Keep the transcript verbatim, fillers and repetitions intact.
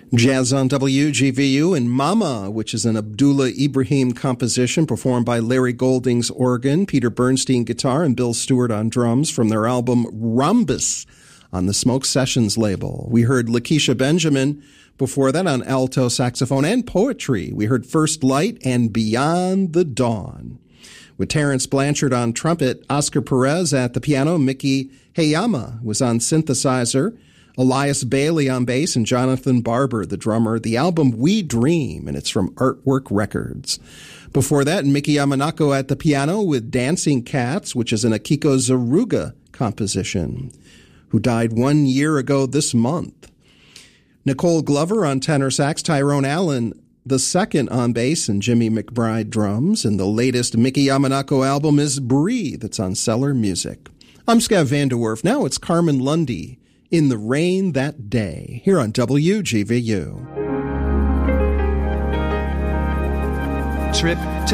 Jazz on W G V U and Mama, which is an Abdullah Ibrahim composition performed by Larry Golding's organ, Peter Bernstein guitar, and Bill Stewart on drums from their album Rhombus on the Smoke Sessions label. We heard Lakeisha Benjamin before that on alto saxophone and poetry. We heard First Light and Beyond the Dawn. With Terrence Blanchard on trumpet, Oscar Perez at the piano, Mickey Hayama was on synthesizer, Elias Bailey on bass, and Jonathan Barber, the drummer. The album We Dream, and it's from Artwork Records. Before that, Mickey Yamanako at the piano with Dancing Cats, which is an Akiko Zaruga composition, who died one year ago this month. Nicole Glover on tenor sax, Tyrone Allen the second on bass, and Jimmy McBride drums. And the latest Mickey Yamanako album is Breathe. It's on Cellar Music. I'm Scav Vanderwerf. Now it's Carmen Lundy in the Rain That Day, here on W G V U. Trip to